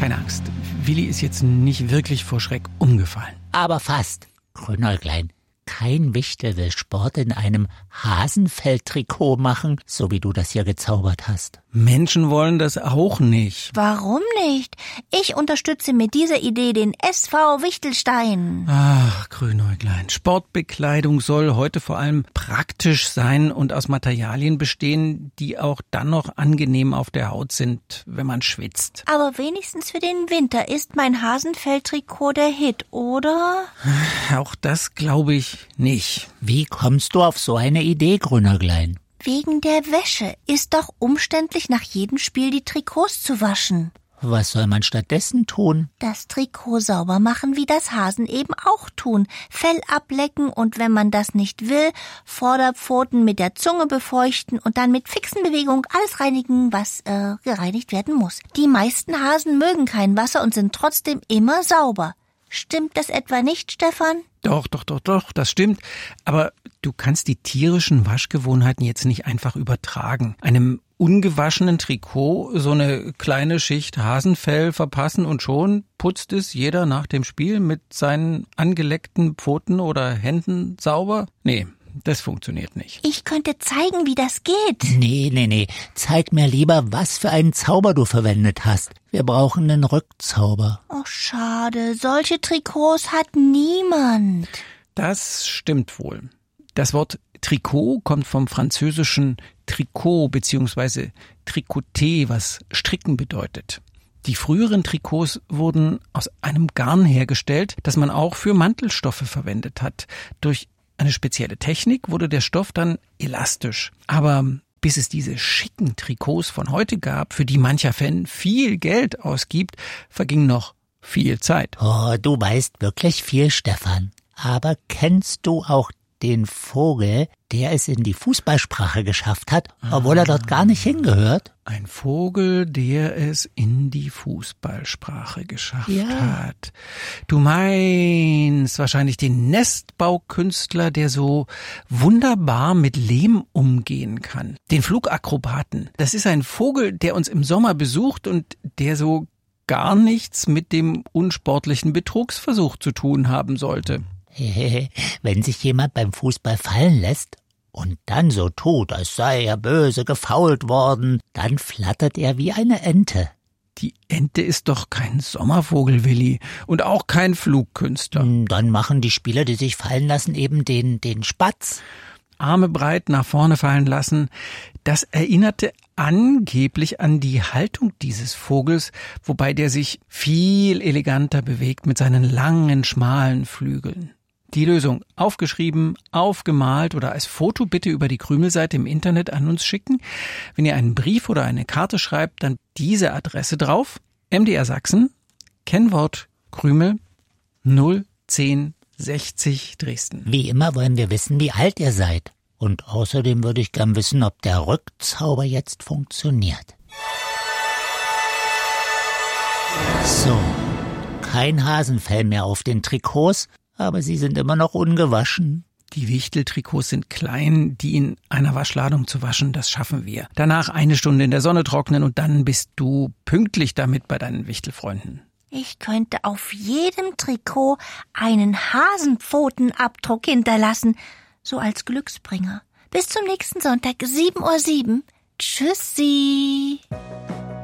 Keine Angst, Willi ist jetzt nicht wirklich vor Schreck umgefallen. Aber fast. Grünäuglein, kein Wichtel will Sport in einem Hasenfelltrikot machen, so wie du das hier gezaubert hast. Menschen wollen das auch nicht. Warum nicht? Ich unterstütze mit dieser Idee den SV Wichtelstein. Ach, Grünäuglein, Sportbekleidung soll heute vor allem praktisch sein und aus Materialien bestehen, die auch dann noch angenehm auf der Haut sind, wenn man schwitzt. Aber wenigstens für den Winter ist mein Hasenfelltrikot der Hit, oder? Auch das glaube ich nicht. Wie kommst du auf so eine Idee, Grünäuglein? Wegen der Wäsche. Ist doch umständlich, nach jedem Spiel die Trikots zu waschen. Was soll man stattdessen tun? Das Trikot sauber machen, wie das Hasen eben auch tun. Fell ablecken und wenn man das nicht will, Vorderpfoten mit der Zunge befeuchten und dann mit fixen Bewegungen alles reinigen, was gereinigt werden muss. Die meisten Hasen mögen kein Wasser und sind trotzdem immer sauber. Stimmt das etwa nicht, Stefan? Doch, das stimmt. Aber du kannst die tierischen Waschgewohnheiten jetzt nicht einfach übertragen. Einem ungewaschenen Trikot so eine kleine Schicht Hasenfell verpassen und schon putzt es jeder nach dem Spiel mit seinen angeleckten Pfoten oder Händen sauber? Nee, das funktioniert nicht. Ich könnte zeigen, wie das geht. Nee. Zeig mir lieber, was für einen Zauber du verwendet hast. Wir brauchen einen Rückzauber. Oh, schade. Solche Trikots hat niemand. Das stimmt wohl. Das Wort Trikot kommt vom französischen Tricot bzw. Tricoter, was stricken bedeutet. Die früheren Trikots wurden aus einem Garn hergestellt, das man auch für Mantelstoffe verwendet hat. Durch eine spezielle Technik wurde der Stoff dann elastisch. Aber bis es diese schicken Trikots von heute gab, für die mancher Fan viel Geld ausgibt, verging noch viel Zeit. Oh, du weißt wirklich viel, Stefan. Aber kennst du auch den Vogel, der es in die Fußballsprache geschafft hat, obwohl er dort gar nicht hingehört? Ein Vogel, der es in die Fußballsprache geschafft hat. Du meinst wahrscheinlich den Nestbaukünstler, der so wunderbar mit Lehm umgehen kann. Den Flugakrobaten. Das ist ein Vogel, der uns im Sommer besucht und der so gar nichts mit dem unsportlichen Betrugsversuch zu tun haben sollte. Wenn sich jemand beim Fußball fallen lässt und dann so tut, als sei er böse gefoult worden, dann flattert er wie eine Ente. Die Ente ist doch kein Sommervogel, Willi, und auch kein Flugkünstler. Dann machen die Spieler, die sich fallen lassen, eben den Spatz. Arme breit nach vorne fallen lassen, das erinnerte angeblich an die Haltung dieses Vogels, wobei der sich viel eleganter bewegt mit seinen langen, schmalen Flügeln. Die Lösung aufgeschrieben, aufgemalt oder als Foto bitte über die Krümelseite im Internet an uns schicken. Wenn ihr einen Brief oder eine Karte schreibt, dann diese Adresse drauf. MDR Sachsen, Kennwort Krümel 01060 Dresden. Wie immer wollen wir wissen, wie alt ihr seid. Und außerdem würde ich gern wissen, ob der Rückzauber jetzt funktioniert. So, kein Hasenfell mehr auf den Trikots, aber sie sind immer noch ungewaschen. Die Wichteltrikots sind klein, die in einer Waschladung zu waschen, das schaffen wir. Danach 1 Stunde in der Sonne trocknen und dann bist du pünktlich damit bei deinen Wichtelfreunden. Ich könnte auf jedem Trikot einen Hasenpfotenabdruck hinterlassen, so als Glücksbringer. Bis zum nächsten Sonntag, 7:07 Uhr. Tschüssi.